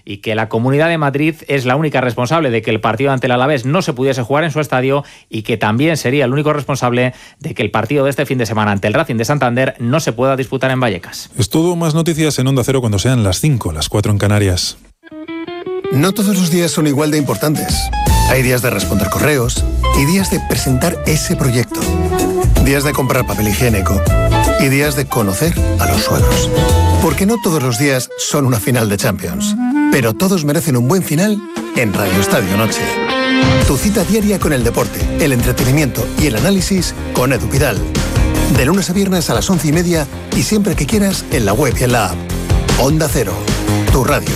y que la Comunidad de Madrid es la única responsable de que el partido ante el Alavés no se pudiese jugar en su estadio y que también sería el único responsable de que el partido de este fin de semana ante el Racing de Santander no se pueda disputar en Vallecas. Es todo, más noticias en Onda Cero cuando sean las 5, las 4 en Canarias. No todos los días son igual de importantes. Hay días de responder correos y días de presentar ese proyecto. Días de comprar papel higiénico y días de conocer a los suegros. Porque no todos los días son una final de Champions, pero todos merecen un buen final en Radio Estadio Noche. Tu cita diaria con el deporte, el entretenimiento y el análisis con Edu Pidal. De lunes a viernes a las 11:30 y siempre que quieras en la web y en la app. Onda Cero, tu radio.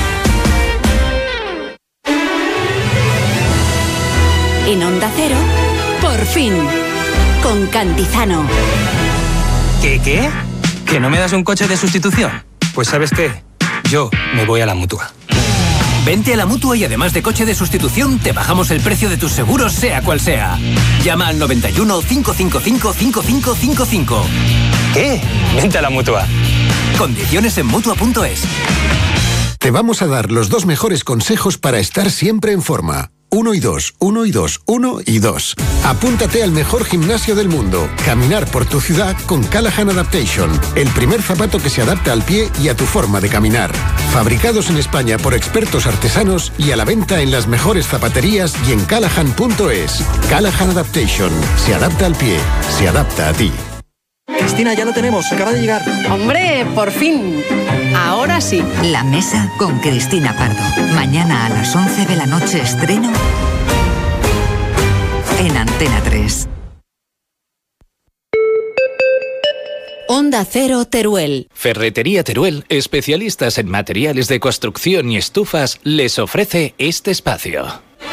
En Onda Cero, por fin, con Cantizano. ¿Qué? ¿Que no me das un coche de sustitución? Pues ¿sabes qué? Yo me voy a la Mutua. Vente a la Mutua y además de coche de sustitución, te bajamos el precio de tus seguros, sea cual sea. Llama al 91 555 5555. ¿Qué? Vente a la Mutua. Condiciones en Mutua.es. Te vamos a dar los 2 mejores consejos para estar siempre en forma. 1 y 2, 1 y 2, 1 y 2. Apúntate al mejor gimnasio del mundo. Caminar por tu ciudad con Callahan Adaptation. El primer zapato que se adapta al pie y a tu forma de caminar. Fabricados en España por expertos artesanos y a la venta en las mejores zapaterías y en Callahan.es. Callahan Adaptation. Se adapta al pie. Se adapta a ti. Cristina, ya lo tenemos, acaba de llegar. ¡Hombre, por fin! Ahora sí. La Mesa con Cristina Pardo. Mañana a las 11 de la noche estreno en Antena 3. Onda Cero Teruel. Ferretería Teruel, especialistas en materiales de construcción y estufas, les ofrece este espacio.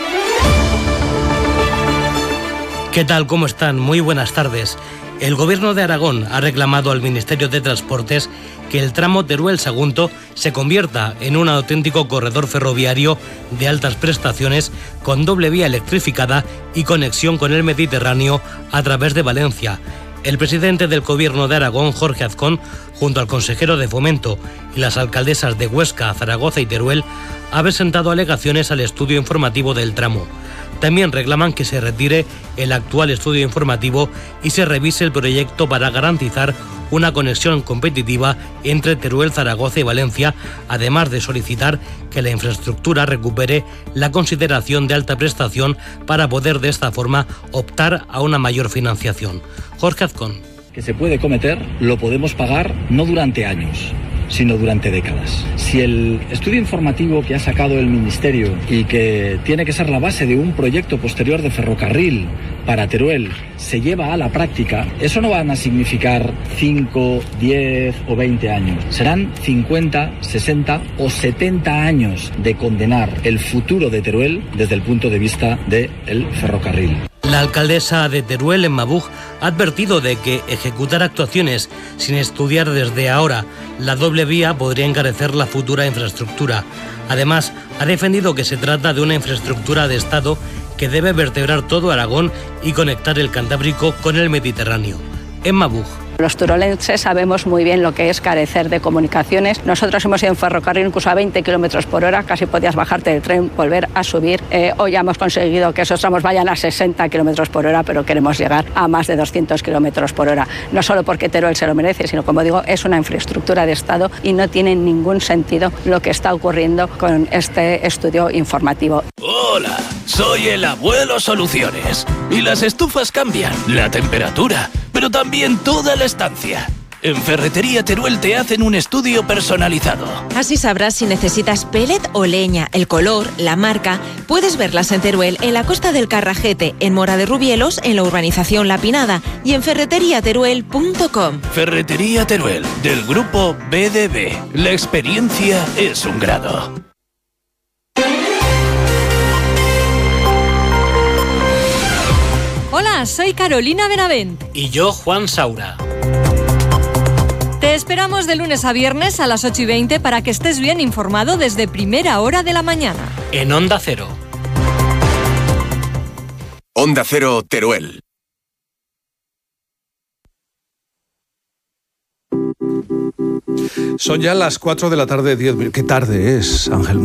¿Qué tal? ¿Cómo están? Muy buenas tardes. El Gobierno de Aragón ha reclamado al Ministerio de Transportes que el tramo Teruel-Sagunto se convierta en un auténtico corredor ferroviario de altas prestaciones con doble vía electrificada y conexión con el Mediterráneo a través de Valencia. El presidente del Gobierno de Aragón, Jorge Azcón, junto al consejero de Fomento y las alcaldesas de Huesca, Zaragoza y Teruel, ha presentado alegaciones al estudio informativo del tramo. También reclaman que se retire el actual estudio informativo y se revise el proyecto para garantizar una conexión competitiva entre Teruel, Zaragoza y Valencia, además de solicitar que la infraestructura recupere la consideración de alta prestación para poder de esta forma optar a una mayor financiación. Jorge Azcón. Que se puede cometer, lo podemos pagar no durante años, sino durante décadas. Si el estudio informativo que ha sacado el Ministerio y que tiene que ser la base de un proyecto posterior de ferrocarril para Teruel se lleva a la práctica, eso no van a significar 5, 10 o 20 años. Serán 50, 60 o 70 años de condenar el futuro de Teruel desde el punto de vista del ferrocarril. La alcaldesa de Teruel, Emma Buch, ha advertido de que ejecutar actuaciones sin estudiar desde ahora la doble vía podría encarecer la futura infraestructura. Además, ha defendido que se trata de una infraestructura de Estado que debe vertebrar todo Aragón y conectar el Cantábrico con el Mediterráneo. Emma Buch. Los turolenses sabemos muy bien lo que es carecer de comunicaciones. Nosotros hemos ido en ferrocarril incluso a 20 kilómetros por hora, casi podías bajarte del tren, volver a subir. Hoy ya hemos conseguido que esos tramos vayan a 60 kilómetros por hora, pero queremos llegar a más de 200 kilómetros por hora. No solo porque Teruel se lo merece, sino, como digo, es una infraestructura de Estado y no tiene ningún sentido lo que está ocurriendo con este estudio informativo. Hola, soy el abuelo Soluciones. Y las estufas cambian la temperatura, pero también toda la estancia. En Ferretería Teruel te hacen un estudio personalizado. Así sabrás si necesitas pellet o leña, el color, la marca. Puedes verlas en Teruel, en la Costa del Carrajete, en Mora de Rubielos, en la urbanización La Pinada y en ferreteriateruel.com. Ferretería Teruel, del grupo BDB. La experiencia es un grado. Hola, soy Carolina Benavent. Y yo, Juan Saura. Te esperamos de lunes a viernes a las 8:20 para que estés bien informado desde primera hora de la mañana. En Onda Cero. Onda Cero Teruel. Son ya las 4 de la tarde, 10 minutos. Qué tarde es, Ángel.